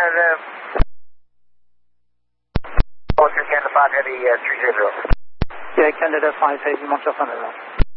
Canada 5 Heavy 300. Yeah, Canada 5 Heavy, Montreal Canada.